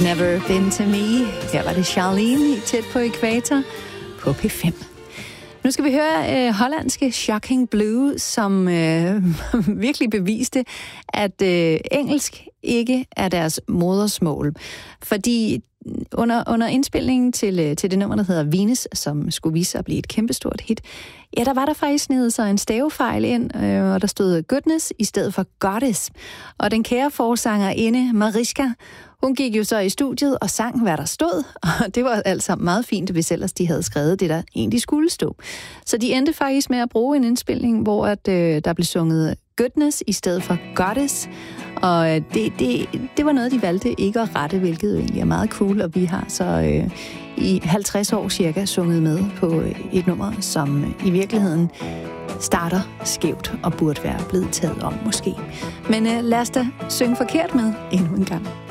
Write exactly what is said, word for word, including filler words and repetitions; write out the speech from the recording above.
Never Been To Me. Her var det Charlene i Tæt på Ækvator på P fem. Nu skal vi høre øh, hollandske Shocking Blue, som øh, virkelig beviste, at øh, engelsk ikke er deres modersmål. Fordi under, under indspilningen til, til det nummer, der hedder Venus, som skulle vise sig at blive et kæmpestort hit, ja, der var der faktisk snedet sig en stavefejl ind, øh, og der stod goodness i stedet for goddess. Og den kære forsangerinde Mariska, hun gik jo så i studiet og sang, hvad der stod, og det var altså meget fint, hvis ellers de havde skrevet det, der egentlig skulle stå. Så de endte faktisk med at bruge en indspilning, hvor at, øh, der blev sunget goodness i stedet for goddess, og det, det, det var noget, de valgte ikke at rette, hvilket egentlig er meget cool, og vi har så øh, i halvtreds år cirka sunget med på et nummer, som i virkeligheden starter skævt og burde være blevet taget om måske. Men øh, lad os da synge forkert med endnu en gang.